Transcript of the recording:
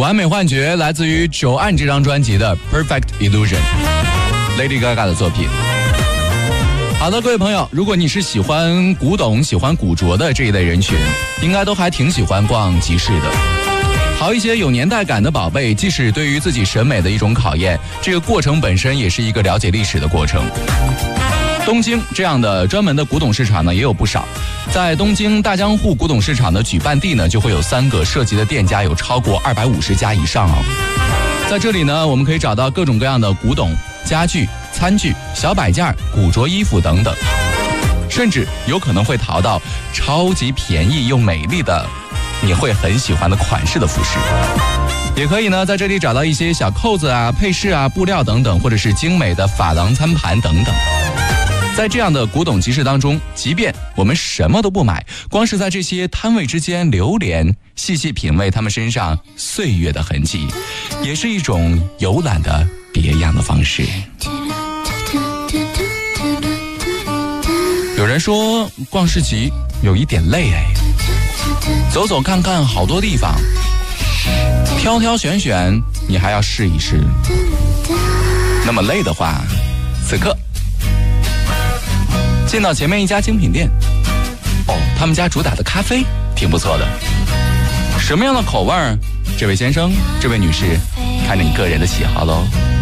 完美幻觉来自于久暗这张专辑的 Perfect Illusion， Lady Gaga 的作品。好的，各位朋友，如果你是喜欢古董、喜欢古着的这一类人群，应该都还挺喜欢逛集市的。淘一些有年代感的宝贝，既是对于自己审美的一种考验，这个过程本身也是一个了解历史的过程。东京这样的专门的古董市场呢也有不少，在东京大江户古董市场的举办地呢，就会有3个，涉及的店家有超过250家以上哦。在这里呢，我们可以找到各种各样的古董、家具、餐具、小摆件、古着衣服等等，甚至有可能会淘到超级便宜又美丽的你会很喜欢的款式的服饰。也可以呢在这里找到一些小扣子啊、配饰啊、布料等等，或者是精美的珐琅餐盘等等。在这样的古董集市当中，即便我们什么都不买，光是在这些摊位之间流连，细细品味他们身上岁月的痕迹，也是一种游览的别样的方式。有人说逛市集有一点累哎，走走看看好多地方，挑挑选选你还要试一试。那么累的话，此刻进到前面一家精品店，他们家主打的咖啡挺不错的。什么样的口味儿？这位先生，这位女士，看着你个人的喜好喽。